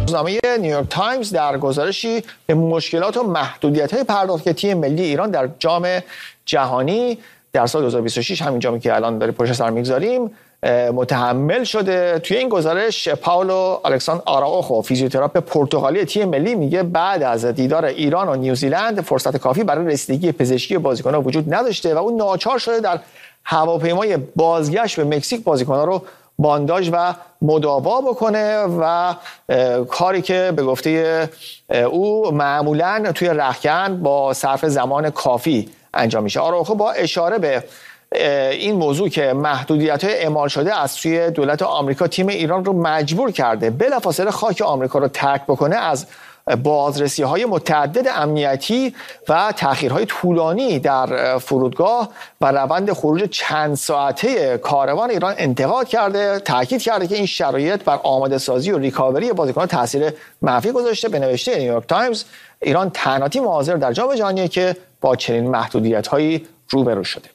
روزنامه نیویورک تایمز در گزارشی به مشکلات و محدودیت‌های پرداخت که تیم ملی ایران در جام جهانی در سال 2026 همین جامی که الان داریم پشت سر میگذاریم متحمل شده. توی این گزارش پاولو الکساندر آراوخو فیزیوتراپ پرتغالی تیم ملی میگه بعد از دیدار ایران و نیوزیلند فرصت کافی برای رسیدگی پزشکی بازیکن‌ها وجود نداشته و اون ناچار شده در هواپیمای بازگشت به مکزیک بازیکن‌ها رو بانداژ و مداوا بکنه و کاری که به گفته او معمولاً توی رختکن با صرف زمان کافی انجام میشه. آراوخو با اشاره به این موضوع که محدودیت‌های اعمال شده از سوی دولت آمریکا تیم ایران رو مجبور کرده بلافاصله خاک آمریکا رو ترک بکنه، از بازرسی‌های متعدد امنیتی و تأخیرهای طولانی در فرودگاه و روند خروج چند ساعته کاروان ایران انتقاد کرده. تاکید کرده که این شرایط بر آماده سازی و ریکاوری بازیکنان تاثیر منفی گذاشته. به نوشته نیویورک تایمز ایران تنها تیم حاضر در جام جهانی که با چنین محدودیت‌هایی روبرو شده.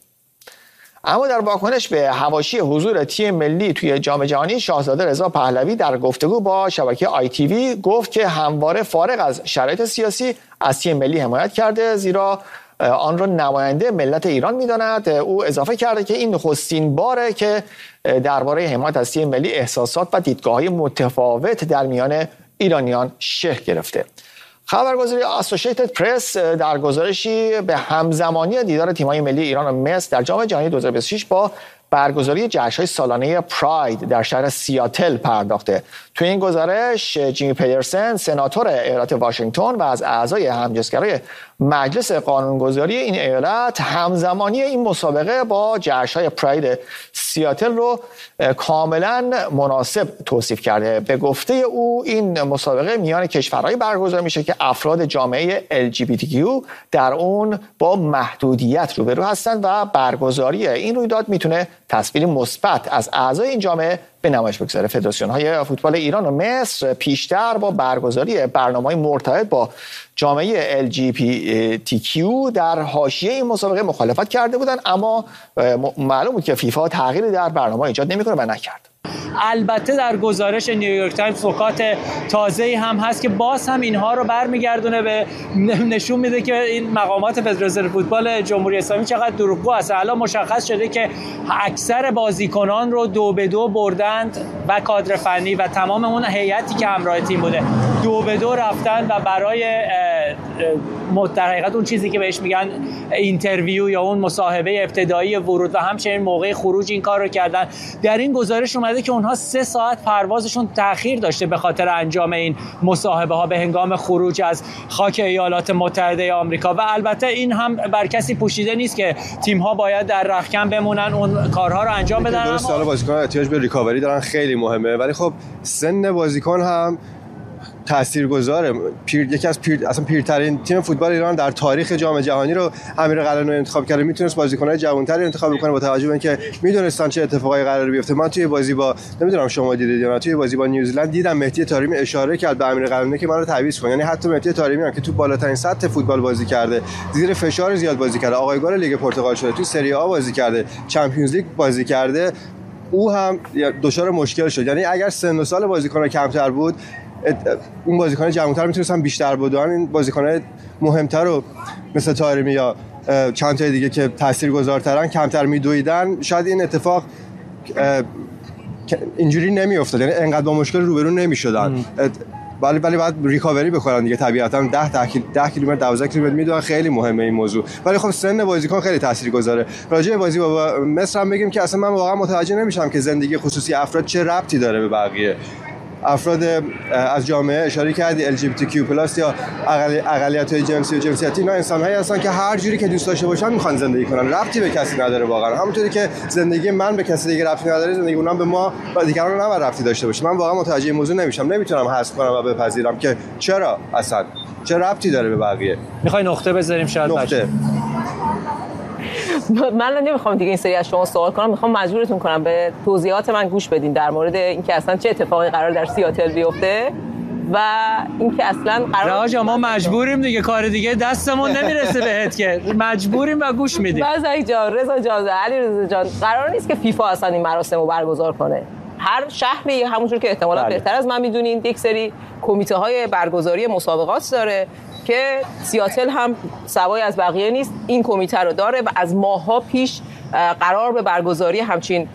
اما در واکنش به حواشی حضور تیم ملی توی جام جهانی، شاهزاده رضا پهلوی در گفتگو با شبکه ITV گفت که همواره فارغ از شرایط سیاسی از تیم ملی حمایت کرده، زیرا آن را نماینده ملت ایران می‌داند. او اضافه کرده که این نخستین باره که درباره حمایت از تیم ملی احساسات و دیدگاه‌های متفاوت در میان ایرانیان شکل گرفته. خبرگزاری اسوسییتد پرس در گزارشی به همزمانی دیدار تیم‌های ملی ایران و مصر در جام جهانی 2026 با برگزاری جشن‌های سالانه پراید در شهر سیاتل پرداخته. توی این گزارش جیمی پیدرسن، سناتور ایالت واشنگتن و از اعضای همجنسگرای مجلس قانونگذاری این ایالت همزمانی این مسابقه با جشن‌های پراید سیاتل رو کاملا مناسب توصیف کرده. به گفته او این مسابقه میان کشورهای برگزار میشه که افراد جامعه LGBTQ در اون با محدودیت روبرو هستند و برگزاری این رویداد میتونه تصویری مثبت از اعضای این جامعه به نمایش بگذاره. فدراسیون‌های فوتبال ایران و مصر پیشتر با برگزاری برنامه‌های مرتبط با جامعه LGBTQ در حاشیه این مسابقه مخالفت کرده بودند، اما معلوم بود که فیفا تغییری در برنامه ایجاد نمی‌کنه و نکرد. البته در گزارش نیویورک تایمز نکات تازه‌ای هم هست که باز هم اینها رو برمیگردونه به نشون میده که این مقامات فدراسیون فوتبال جمهوری اسلامی چقدر دروغگو است. الان مشخص شده که اکثر بازیکنان رو 2-2 بردند و کادر فنی و تمام اون هیئتی که همراه تیم بوده 2-2 رفتن و برای در حقیقت اون چیزی که بهش میگن اینترویو یا اون مصاحبه ابتدایی ورود و همچنین موقع خروج این کار رو کردن. در این گزارش اومده که اونها 3 ساعت پروازشون تأخیر داشته به خاطر انجام این مصاحبه ها به هنگام خروج از خاک ایالات متحده آمریکا. و البته این هم بر کسی پوشیده نیست که تیم ها باید در رختکن بمونن اون کارها رو انجام بدن. درسته حالا بازیکن‌ها احتیاج به ریکاوری دارن، خیلی مهمه، ولی خب سن بازیکن هم تاثیرگذاره. یکی از اصلا پیرترین تیم فوتبال ایران در تاریخ جام جهانی رو امیر قلعه‌نویی انتخاب کرده، میتونست بازیکن‌های جوان‌تری انتخاب بکنه با توجه به اینکه میدونستان چه اتفاقایی قراره بیفته. من توی بازی با نمیدونم شما دیدید یا نه، توی بازی با نیوزیلند دیدم مهدی طارمی اشاره کرد به امیر قلعه‌نویی که منو تعویض کن. یعنی حتی مهدی طارمی هم که تو بالاترین سطح فوتبال بازی کرده، زیر فشار زیاد بازی کرده، آقایگار لیگ پرتغال شده، تو سری آ بازی کرده، چمپیونز لیگ بازی کرده، او هم دچار مشکل شد. یعنی اگر سن و سال بازیکن‌ها کمتر بود، اون بازیکن جوان‌تر میتونستن بیشتر بدون، این بازیکن‌های مهمتر رو مثل طارمی یا چند تا دیگه که تاثیرگذارترن کمتر میدویدن، شاید این اتفاق اینجوری نمیافتاد، یعنی انقدر با مشکل روبرو نمیشدن. ولی باید ریکاوری بکنن دیگه، طبیعتاً 10 کیلومتر 12 کیلومتر میدونن، خیلی مهمه این موضوع. ولی خب سن بازیکن خیلی تاثیرگذاره. راجع به بازی با مصر هم بگیم که اصلا من واقعا متوجه نمیشم که زندگی خصوصی افراد چه ربطی داره به بقیه افراد از جامعه. اشاره کردی LGBTQ+ یا اقلیت‌های جنسی و جنسیتی، اینا انسان‌هایی هستن که هر جوری که دوست داشته باشن میخوان زندگی کنن، ربطی به کسی نداره واقعا. همونطوری که زندگی من به کسی دیگه ربطی نداره، زندگی اونم به ما و دیگران نباید ربطی داشته باشه. من واقعا متوجه این موضوع نمیشم، نمیتونم حذف کنم و بپذیرم که چرا اصلا چه ربطی داره به بقیه. میخوای نقطه بذاریم شاید نقطه. من نمیخوام دیگه این سری از شما سوال کنم، میخوام مجبورتون کنم به توضیحات من گوش بدین در مورد اینکه اصلا چه اتفاقی قرار در سیاتل بیفته و اینکه اصلا قرار ما مجبوریم دیگه، کار دیگه دستمون نمیرسه بهت که مجبوریم و گوش میدیم. بازای جان، رضا جان، علی رضا جان، قرار نیست که فیفا اصلا این مراسم رو برگزار کنه. هر شهری همونجور که احتمالاً بهتر از من میدونین یک سری کمیته های برگزاری مسابقات داره که سیاتل هم سوای از بقیه نیست، این کمیته رو داره و از ماه‌ها پیش قرار به برگزاری همچین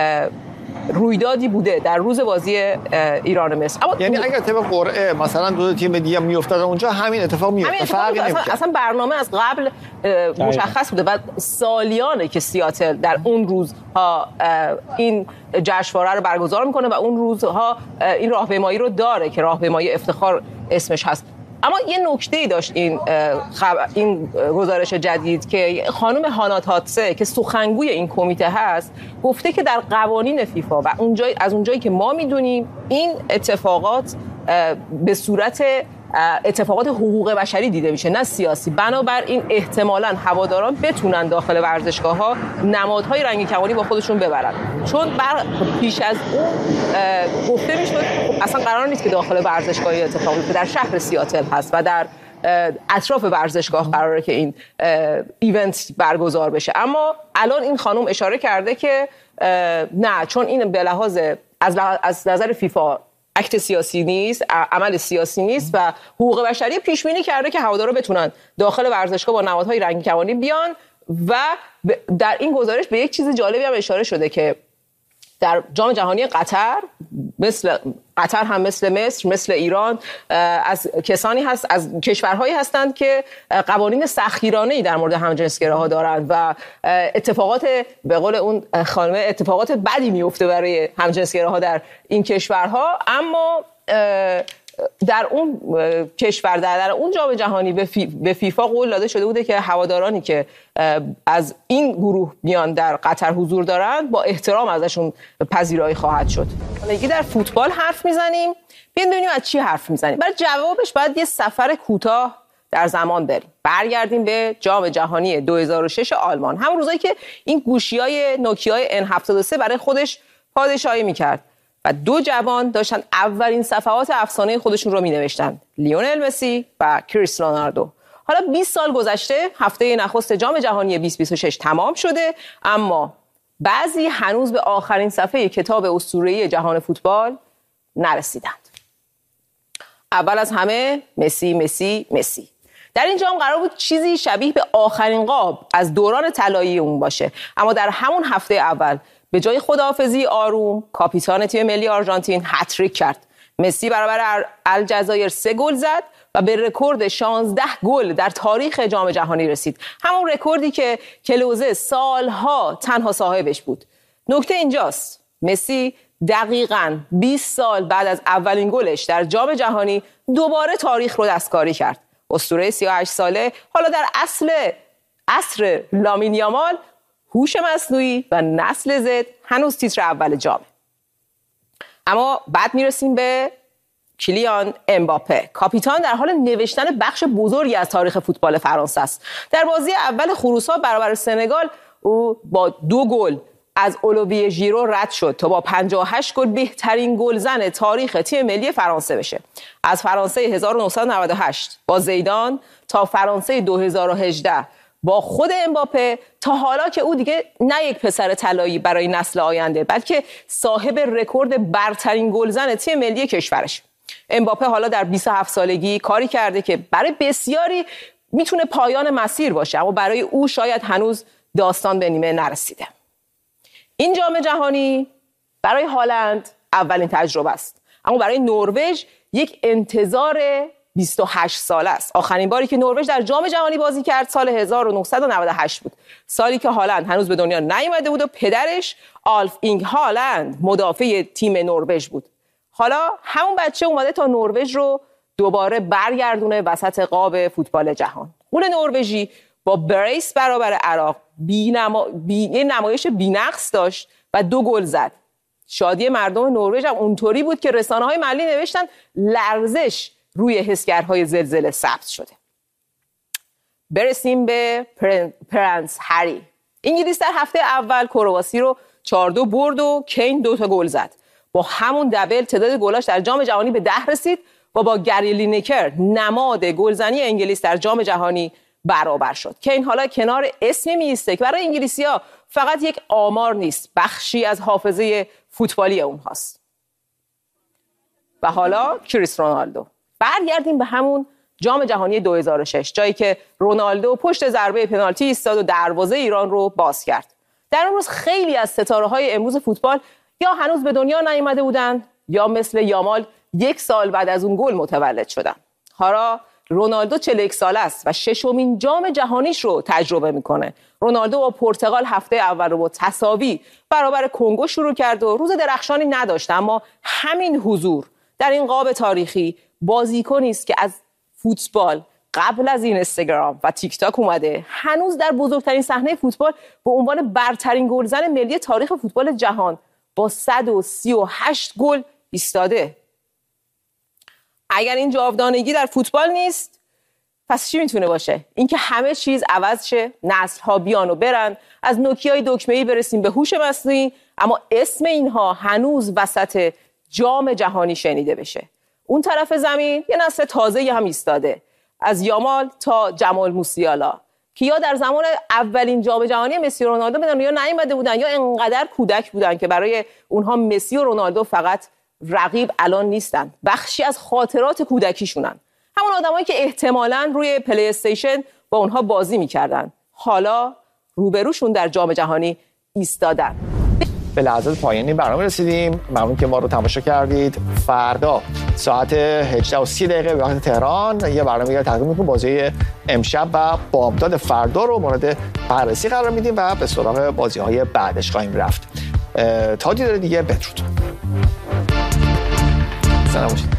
رویدادی بوده در روز بازی ایران مصر. یعنی اگر طبق قرعه مثلا دو تیم دیگه میافتاد اونجا همین اتفاق میفته، اصلا برنامه از قبل مشخص بوده و سالیانه که سیاتل در اون روزها این جشنواره رو برگزار میکنه و اون روزها این راهپیمایی رو داره که راهپیمایی افتخار اسمش هست. اما یه نکته‌ای داشت این گزارش جدید که خانم هانا تاتسه که سخنگوی این کمیته هست گفته که در قوانین فیفا و از اونجایی که ما میدونیم این اتفاقات به صورت اتفاقات حقوق بشری دیده میشه نه سیاسی، بنابراین احتمالاً هواداران بتونن داخل ورزشگاه‌ها نمادهای رنگی کمانی با خودشون ببرن، چون پیش از اون گفته میشد اصلا قرار نیست که داخل ورزشگاهی اتفاقی بیفته، در شهر سیاتل هست و در اطراف ورزشگاه قراره که این ایونت برگزار بشه. اما الان این خانم اشاره کرده که نه، چون این به لحاظ از نظر فیفا اکت سیاسی نیست، عمل سیاسی نیست و حقوق بشری پیش بینی کرده که هوادارا بتونن داخل ورزشگاه با نمادهای رنگی کمانی بیان. و در این گزارش به یک چیز جالبی هم اشاره شده که در جام جهانی قطر هم مثل مصر، مثل ایران، از کسانی هست، از کشورهایی هستند که قوانین سختگیرانه‌ای در مورد همجنسگراها دارند و اتفاقات به قول اون خانم اتفاقات بدی میفته برای همجنسگراها در این کشورها. اما در اون کشور در اون جام جهانی به فیفا قول داده شده بوده که هوادارانی که از این گروه میان در قطر حضور دارند با احترام ازشون پذیرایی خواهد شد. حالا در فوتبال حرف میزنیم، ببینیم از چی حرف میزنیم. برای جوابش باید یه سفر کوتاه در زمان بریم، برگردیم به جام جهانی 2006 آلمان، همون روزایی که این گوشی‌های نوکیای N73 برای خودش پادشاهی میکرد و دو جوان داشتن اولین صفحات افسانه خودشون رو می‌نوشتن، لیونل مسی و کریستیانو رونالدو. حالا 20 سال گذشته، هفته نخست جام جهانی 2026 تمام شده، اما بعضی هنوز به آخرین صفحه کتاب اسطوره‌ای جهان فوتبال نرسیدند. اول از همه مسی. در این جام قرار بود چیزی شبیه به آخرین قاب از دوران طلایی اون باشه، اما در همون هفته اول به جای خداحافظی آروم، کاپیتان تیم ملی آرژانتین هتریک کرد. مسی برابر الجزایر 3 گل زد و به رکورد 16 گل در تاریخ جام جهانی رسید. همون رکوردی که کلوزه سالها تنها صاحبش بود. نکته اینجاست، مسی دقیقاً 20 سال بعد از اولین گلش در جام جهانی دوباره تاریخ رو دستکاری کرد. اسطوره 38 ساله حالا در عصر لامین یامال، هوش مصنوعی و نسل زد هنوز تیتر اول جامه. اما بعد میرسیم به کیلیان امباپه. کاپیتان در حال نوشتن بخش بزرگی از تاریخ فوتبال فرانسه است. در بازی اول خروس‌ها برابر سنگال او با 2 گل از اولیویه ژیرو رد شد تا با 58 گل بهترین گلزن تاریخ تیم ملی فرانسه بشه. از فرانسه 1998 با زیدان تا فرانسه 2018 با خود امباپه، تا حالا که او دیگه نه یک پسر طلایی برای نسل آینده، بلکه صاحب رکورد برترین گلزن تیم ملی کشورش. امباپه حالا در 27 سالگی کاری کرده که برای بسیاری میتونه پایان مسیر باشه، اما برای او شاید هنوز داستان به نیمه نرسیده. این جام جهانی برای هالند اولین تجربه است، اما برای نروژ یک انتظار 28 ساله است. آخرین باری که نروژ در جام جهانی بازی کرد سال 1998 بود، سالی که هالند هنوز به دنیا نیامده بود و پدرش آلف اینگ هالند مدافع تیم نروژ بود. حالا همون بچه اومده تا نروژ رو دوباره برگردونه وسط قاب فوتبال جهان. اون نروژی با بریس برابر عراق یه نمایش بی‌نقص داشت و 2 گل زد. شادی مردم نروژ هم اونطوری بود که رسانه‌های محلی نوشتن لرزش روی حسگرهای زلزله ثبت شده. برسیم به پرنس هری. انگلیس در هفته اول کرواسی رو 4-2 برد و کین 2 تا گل زد. با همون دبل تعداد گلاش در جام جهانی به 10 رسید و با گری لینکر نماد گلزنی انگلیس در جام جهانی برابر شد. کین حالا کنار اسمی میسته که برای انگلیسی‌ها فقط یک آمار نیست، بخشی از حافظه فوتبالی اونهاست. و حالا کریستیانو رونالدو. برگردیم به همون جام جهانی 2006، جایی که رونالدو پشت ضربه پنالتی ایستاد و دروازه ایران رو باز کرد. در اون روز خیلی از ستاره‌های امروز فوتبال یا هنوز به دنیا نیامده بودن یا مثل یامال 1 سال بعد از اون گل متولد شدن. حالا رونالدو 41 ساله است و 6مین جام جهانیش رو تجربه میکنه. رونالدو با پرتغال هفته اول رو با تساوی برابر کنگو شروع کرد و روز درخشانی نداشت، اما همین حضور در این قاب تاریخی بازیکنی است که از فوتبال قبل از این اینستاگرام و تیک تاک اومده، هنوز در بزرگترین صحنه فوتبال به عنوان برترین گلزن ملی تاریخ فوتبال جهان با 138 گل ایستاده. اگر این جاودانگی در فوتبال نیست، پس چی میتونه باشه؟ اینکه همه چیز عوض شه، نسل‌ها بیان و برن، از نوکیای دکمه‌ای برسیم به هوش مصنوعی، اما اسم اینها هنوز وسط جام جهانی شنیده بشه. اون طرف زمین یه نسل تازه‌ای هم ایستاده، از یامال تا جمال موسیالا، که یا در زمان اولین جام جهانی مسی و رونالدو به دنیا نیامده بودن یا انقدر کودک بودن که برای اونها مسی و رونالدو فقط رقیب الان نیستن، بخشی از خاطرات کودکیشونن. همون آدمایی که احتمالاً روی پلی استیشن با اونها بازی می‌کردن، حالا روبروشون در جام جهانی ایستادن. به لحظات پایانی برنامه رسیدیم. ممنون که ما رو تماشا کردید. فردا ساعت 18:30 به وقت تهران یه برنامه دیگه تقدیم می‌کنیم. بازی امشب و بامداد فردا رو مورد بررسی قرار میدیم و به سراغ بازی‌های بعدش خواهیم رفت. تا دیدار دیگه، بدرود. سلام باشید.